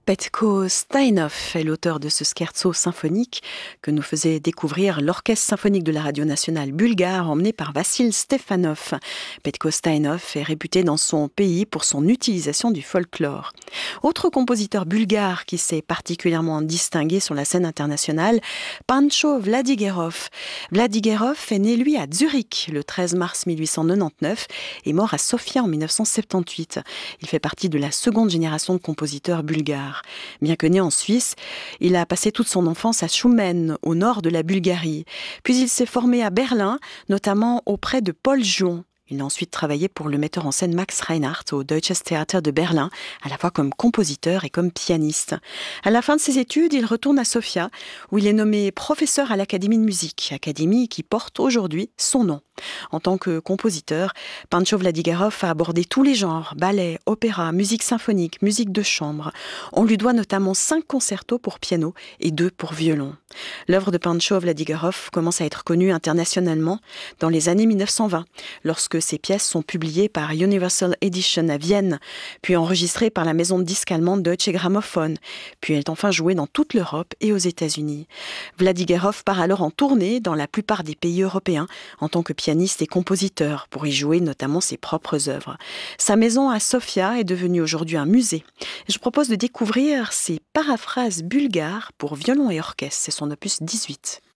Petko Steinov est l'auteur de ce scherzo symphonique que nous faisait découvrir l'Orchestre symphonique de la Radio nationale bulgare emmené par Vassil Stefanov. Petko Steinov est réputé dans son pays pour son utilisation du folklore. Autre compositeur bulgare qui s'est particulièrement distingué sur la scène internationale, Pancho Vladigerov. Vladigerov est né lui à Zurich le 13 mars 1899 et mort à Sofia en 1978. Il fait partie de la seconde génération de compositeurs bulgares. Bien que né en Suisse, il a passé toute son enfance à Schumann, au nord de la Bulgarie. Puis il s'est formé à Berlin, notamment auprès de Paul Juon. Il a ensuite travaillé pour le metteur en scène Max Reinhardt au Deutsches Theater de Berlin, à la fois comme compositeur et comme pianiste. À la fin de ses études, il retourne à Sofia, où il est nommé professeur à l'Académie de musique, académie qui porte aujourd'hui son nom. En tant que compositeur, Pancho Vladigerov a abordé tous les genres, ballet, opéra, musique symphonique, musique de chambre. On lui doit notamment 5 concertos pour piano et 2 pour violon. L'œuvre de Pancho Vladigerov commence à être connue internationalement dans les années 1920, lorsque ses pièces sont publiées par Universal Edition à Vienne, puis enregistrées par la maison de disques allemande Deutsche Grammophon, puis elle est enfin jouée dans toute l'Europe et aux États-Unis. Vladigerov part alors en tournée dans la plupart des pays européens en tant que pianiste et compositeur pour y jouer notamment ses propres œuvres. Sa maison à Sofia est devenue aujourd'hui un musée. Je propose de découvrir ses paraphrases bulgares pour violon et orchestre, c'est son opus 18.